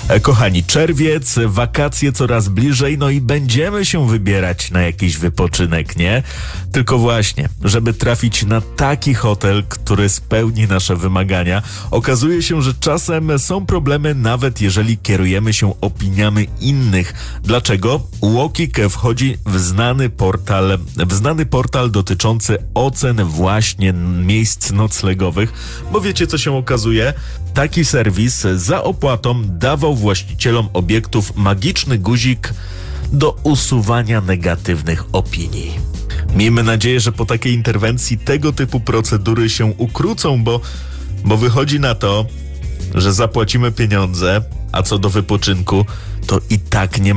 Kochani, czerwiec, wakacje coraz bliżej, no i będziemy się wybierać na jakiś wypoczynek, nie? Tylko właśnie, żeby trafić na taki hotel, który spełni nasze wymagania, okazuje się, że czasem są problemy, nawet jeżeli kierujemy się opiniami innych. Dlaczego? UOKiK wchodzi w znany portal dotyczący ocen właśnie miejsc noclegowych, bo wiecie, co się okazuje? Taki serwis za opłatą dawał właścicielom obiektów magiczny guzik do usuwania negatywnych opinii. Miejmy nadzieję, że po takiej interwencji tego typu procedury się ukrócą, bo wychodzi na to, że zapłacimy pieniądze, a co do wypoczynku, to i tak nie